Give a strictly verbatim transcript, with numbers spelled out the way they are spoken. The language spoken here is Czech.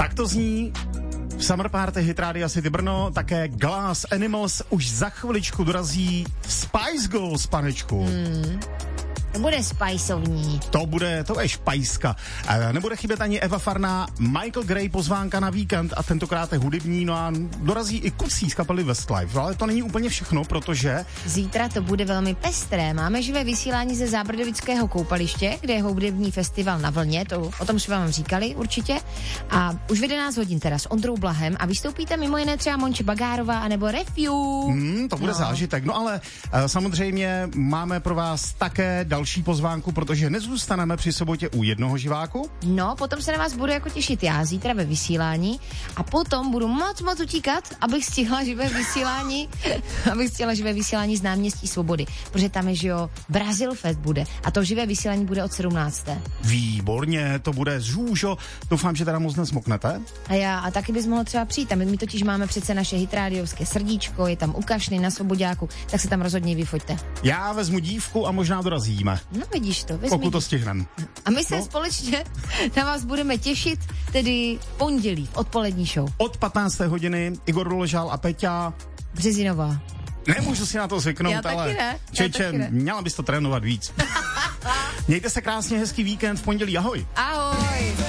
Tak to zní v Summer Party Hit Radio City Brno, také Glass Animals už za chviličku dorazí Spice Girls, panečku. Hmm. To bude spajsovní. To bude, to je špajska. E, nebude chybět ani Eva Farná, Michael Gray pozvánka na víkend a tentokrát je hudební, no a dorazí i Kucí z kapely Westlife. Ale to není úplně všechno, protože... Zítra to bude velmi pestré. Máme živé vysílání ze Zábrdovického koupaliště, kde je hudební festival Na vlně, to, o tom jsme vám říkali určitě. A už v jedenáct hodin teda s Ondrou Blahem a vystoupíte mimo jiné třeba Monče Bagárová anebo Refiu. Hmm, to bude no. zážitek. No ale e, samozřejmě máme pro vás také další pozvánku, protože nezůstaneme při sobotě u jednoho živáku. No, potom se na vás budu jako těšit já zítra ve vysílání a potom budu moc, moc utíkat, abych stihla živé vysílání, abych stihla živé vysílání z náměstí Svobody, protože tam je, že jo, Brazil Fest bude a to živé vysílání bude od sedmnácté. Výborně, to bude žůžo. Doufám, že teda moc nesmoknete. A já, a taky bys mohl třeba přijít, tam my totiž máme přece naše hitrádiovské srdíčko, je tam u Kašny na Svoboďáku, tak se tam rozhodně vyfoďte. Já vezmu dívku a možná dorazíme. No vidíš to, vezmi. Pokud to stihnem. A my se no. společně na vás budeme těšit, tedy pondělí, v odpolední show. Od patnácté hodiny Igor Doležal a Peťa Březinová. Nemůžu si na to zvyknout, Já ale taky ne. Čeče, taky ne. měla bys to trénovat víc. Mějte se krásně, hezký víkend v pondělí, ahoj. Ahoj.